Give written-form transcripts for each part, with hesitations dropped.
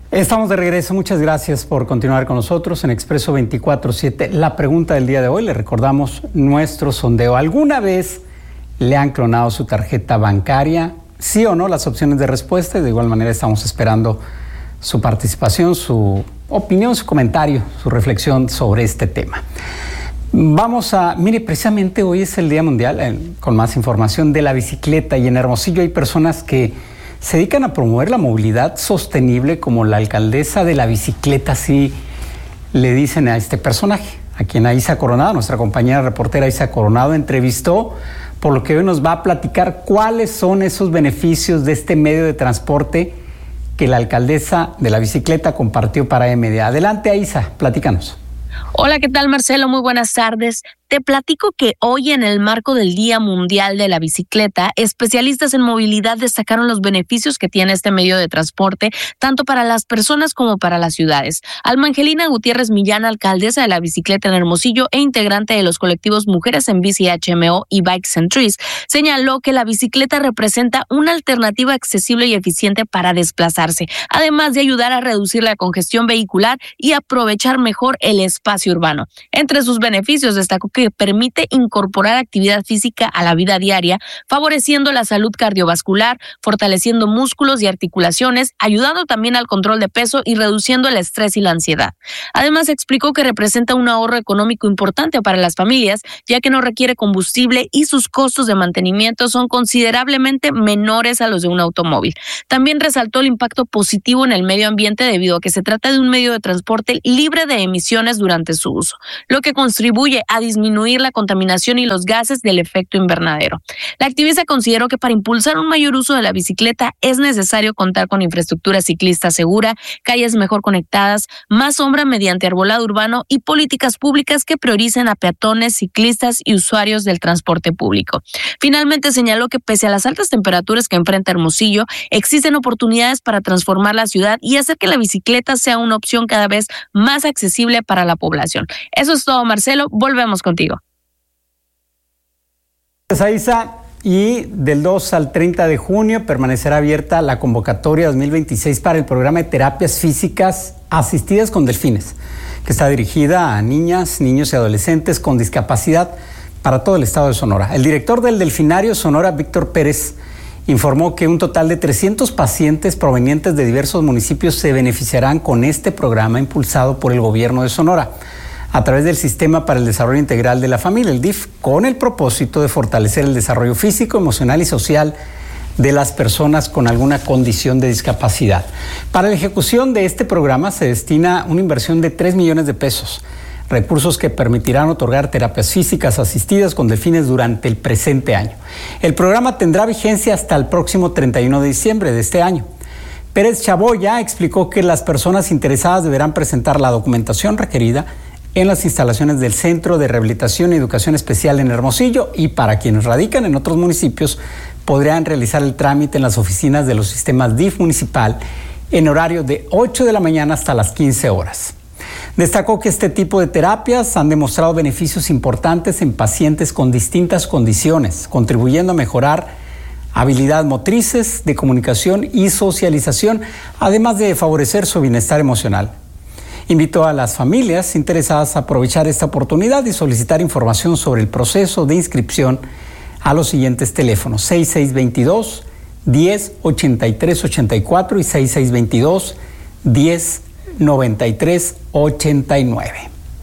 Estamos de regreso. Muchas gracias por continuar con nosotros en Expreso 24/7. La pregunta del día de hoy, le recordamos nuestro sondeo. ¿Alguna vez le han clonado su tarjeta bancaria? ¿Sí o no? Las opciones de respuesta. De igual manera estamos esperando su participación, su opinión, su comentario, su reflexión sobre este tema. Mire, precisamente hoy es el Día Mundial, con más información, de la bicicleta, y en Hermosillo hay personas que se dedican a promover la movilidad sostenible, como la alcaldesa de la bicicleta, así le dicen a este personaje, a quien Aiza Coronado, nuestra compañera reportera Aiza Coronado, entrevistó, por lo que hoy nos va a platicar cuáles son esos beneficios de este medio de transporte que la alcaldesa de la bicicleta compartió para MD. Adelante, Aiza, platícanos. Hola, ¿qué tal, Marcelo? Muy buenas tardes. Te platico que hoy, en el marco del Día Mundial de la Bicicleta, especialistas en movilidad destacaron los beneficios que tiene este medio de transporte, tanto para las personas como para las ciudades. Alma Angelina Gutiérrez Millán, alcaldesa de la bicicleta en Hermosillo e integrante de los colectivos Mujeres en Bici HMO y Bikes and Trees, señaló que la bicicleta representa una alternativa accesible y eficiente para desplazarse, además de ayudar a reducir la congestión vehicular y aprovechar mejor el espacio urbano. Entre sus beneficios destacó que permite incorporar actividad física a la vida diaria, favoreciendo la salud cardiovascular, fortaleciendo músculos y articulaciones, ayudando también al control de peso y reduciendo el estrés y la ansiedad. Además, explicó que representa un ahorro económico importante para las familias, ya que no requiere combustible y sus costos de mantenimiento son considerablemente menores a los de un automóvil. También resaltó el impacto positivo en el medio ambiente, debido a que se trata de un medio de transporte libre de emisiones durante su uso, lo que contribuye a disminuir la contaminación y los gases del efecto invernadero. La activista consideró que para impulsar un mayor uso de la bicicleta es necesario contar con infraestructura ciclista segura, calles mejor conectadas, más sombra mediante arbolado urbano y políticas públicas que prioricen a peatones, ciclistas y usuarios del transporte público. Finalmente, señaló que pese a las altas temperaturas que enfrenta Hermosillo, existen oportunidades para transformar la ciudad y hacer que la bicicleta sea una opción cada vez más accesible para la población. Eso es todo, Marcelo. Volvemos contigo. Gracias, Aiza. Y del 2 al 30 de junio permanecerá abierta la convocatoria 2026 para el programa de terapias físicas asistidas con delfines, que está dirigida a niñas, niños y adolescentes con discapacidad para todo el estado de Sonora. El director del Delfinario Sonora, Víctor Pérez, informó que un total de 300 pacientes provenientes de diversos municipios se beneficiarán con este programa impulsado por el gobierno de Sonora a través del Sistema para el Desarrollo Integral de la Familia, el DIF, con el propósito de fortalecer el desarrollo físico, emocional y social de las personas con alguna condición de discapacidad. Para la ejecución de este programa se destina una inversión de 3 millones de pesos, recursos que permitirán otorgar terapias físicas asistidas con delfines durante el presente año. El programa tendrá vigencia hasta el próximo 31 de diciembre de este año. Pérez Chaboya explicó que las personas interesadas deberán presentar la documentación requerida en las instalaciones del Centro de Rehabilitación y Educación Especial en Hermosillo, y para quienes radican en otros municipios podrán realizar el trámite en las oficinas de los sistemas DIF municipal en horario de 8 de la mañana hasta las 15 horas. Destacó que este tipo de terapias han demostrado beneficios importantes en pacientes con distintas condiciones, contribuyendo a mejorar habilidades motrices, de comunicación y socialización, además de favorecer su bienestar emocional. Invitó a las familias interesadas a aprovechar esta oportunidad y solicitar información sobre el proceso de inscripción a los siguientes teléfonos: 6622 10 83 84 y 6622 10 93 89.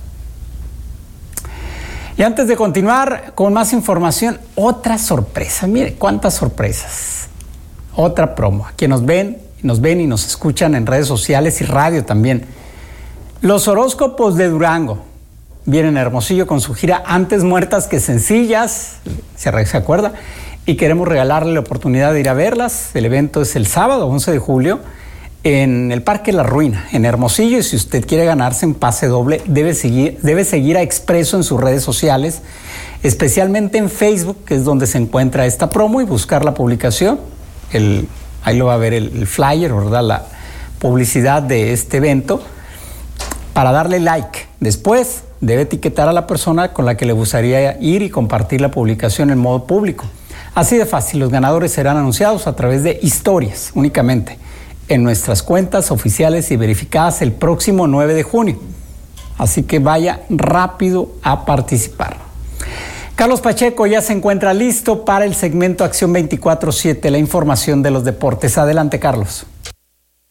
Y antes de continuar con más información, otra sorpresa. Mire cuántas sorpresas. Otra promo. A quienes nos ven y nos escuchan en redes sociales y radio también. Los horóscopos de Durango vienen a Hermosillo con su gira Antes Muertas que Sencillas, se acuerda, y queremos regalarle la oportunidad de ir a verlas. El evento es el sábado 11 de julio en el Parque La Ruina, en Hermosillo, y si usted quiere ganarse un pase doble, debe seguir a Expreso en sus redes sociales, especialmente en Facebook, que es donde se encuentra esta promo, y buscar la publicación. Ahí lo va a ver el flyer, ¿verdad? La publicidad de este evento, para darle like. Después debe etiquetar a la persona con la que le gustaría ir y compartir la publicación en modo público. Así de fácil. Los ganadores serán anunciados a través de historias únicamente en nuestras cuentas oficiales y verificadas el próximo 9 de junio. Así que vaya rápido a participar. Carlos Pacheco ya se encuentra listo para el segmento Acción 24/7, la información de los deportes. Adelante, Carlos.